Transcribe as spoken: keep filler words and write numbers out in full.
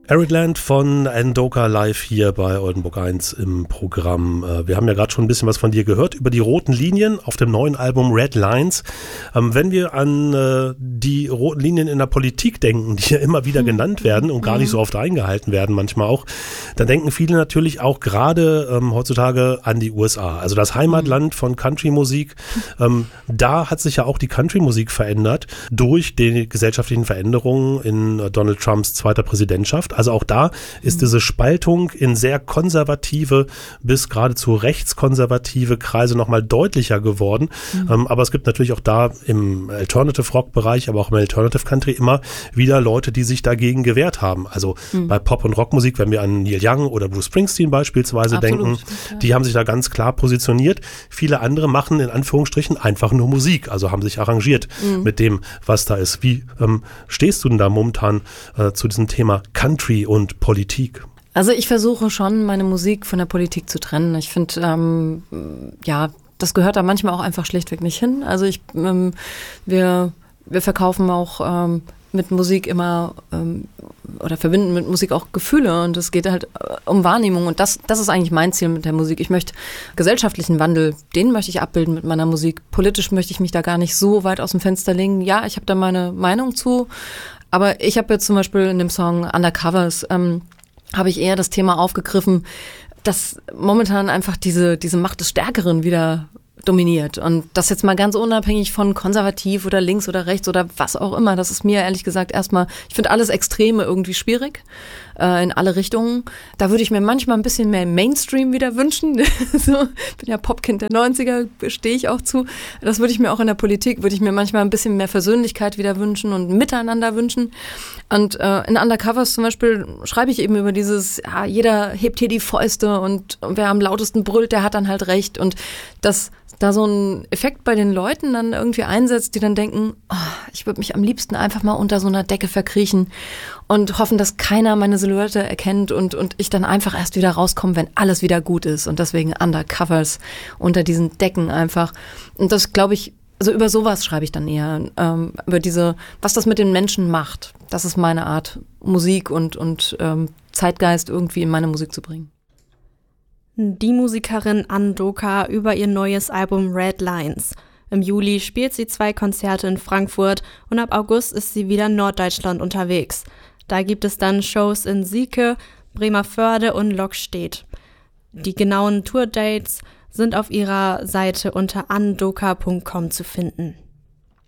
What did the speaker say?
Arid Land von Andoka live hier bei Oldenburg eins im Programm. Wir haben ja gerade schon ein bisschen was von dir gehört über die roten Linien auf dem neuen Album Red Lines. Wenn wir an die roten Linien in der Politik denken, die ja immer wieder genannt werden und gar nicht so oft eingehalten werden, manchmal auch, dann denken viele natürlich auch gerade ähm, heutzutage an die U S A. Also das Heimatland von Country-Musik. Ähm, da hat sich ja auch die Country-Musik verändert durch die gesellschaftlichen Veränderungen in Donald Trumps zweiter Präsidentschaft. Also auch da ist diese Spaltung in sehr konservative bis geradezu rechtskonservative Kreise nochmal deutlicher geworden. Mhm. Ähm, aber es gibt natürlich auch da im Alternative-Rock-Bereich, aber auch im Alternative-Country immer wieder Leute, die sich dagegen gewehrt haben. Also mhm. bei Pop- und Rockmusik, wenn wir an Neil Young oder Bruce Springsteen beispielsweise Absolut. denken, ja. die haben sich da ganz klar positioniert. Viele andere machen in Anführungsstrichen einfach nur Musik, also haben sich arrangiert mhm. mit dem, was da ist. Wie ähm, stehst du denn da momentan äh, zu diesem Thema Country und Politik? Also ich versuche schon, meine Musik von der Politik zu trennen. Ich finde, ähm, ja, das gehört da manchmal auch einfach schlichtweg nicht hin. Also ich, ähm, wir, wir verkaufen auch ähm, mit Musik immer ähm, oder verbinden mit Musik auch Gefühle und es geht halt um Wahrnehmung und das, das ist eigentlich mein Ziel mit der Musik. Ich möchte gesellschaftlichen Wandel, den möchte ich abbilden mit meiner Musik. Politisch möchte ich mich da gar nicht so weit aus dem Fenster legen. Ja, ich habe da meine Meinung zu, aber ich habe jetzt zum Beispiel in dem Song Undercovers ähm, habe ich eher das Thema aufgegriffen, dass momentan einfach diese diese Macht des Stärkeren wieder dominiert. Und das jetzt mal ganz unabhängig von konservativ oder links oder rechts oder was auch immer. Das ist mir ehrlich gesagt erstmal, ich finde alles Extreme irgendwie schwierig, äh, in alle Richtungen. Da würde ich mir manchmal ein bisschen mehr Mainstream wieder wünschen. So, bin ja Popkind der neunziger, stehe ich auch zu. Das würde ich mir auch in der Politik, würde ich mir manchmal ein bisschen mehr Versöhnlichkeit wieder wünschen und Miteinander wünschen. Und äh, in Undercovers zum Beispiel schreibe ich eben über dieses, ja, jeder hebt hier die Fäuste und wer am lautesten brüllt, der hat dann halt recht. Und das da so ein Effekt bei den Leuten dann irgendwie einsetzt, die dann denken, oh, ich würde mich am liebsten einfach mal unter so einer Decke verkriechen und hoffen, dass keiner meine Silhouette erkennt und und ich dann einfach erst wieder rauskomme, wenn alles wieder gut ist. Und deswegen Undercovers, unter diesen Decken einfach. Und das glaube ich, also über sowas schreibe ich dann eher, ähm, über diese, was das mit den Menschen macht. Das ist meine Art, Musik und, und ähm, Zeitgeist irgendwie in meine Musik zu bringen. Die Musikerin Andoka über ihr neues Album Red Lines. Im Juli spielt sie zwei Konzerte in Frankfurt und ab August ist sie wieder in Norddeutschland unterwegs. Da gibt es dann Shows in Sieke, Bremervörde und Lokstedt. Die genauen Tourdates sind auf ihrer Seite unter andoka punkt com zu finden.